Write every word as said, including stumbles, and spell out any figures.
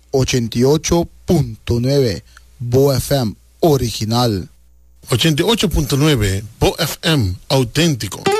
ochenta y ocho punto nueve Bo F M original. ochenta y ocho punto nueve Bo F M auténtico.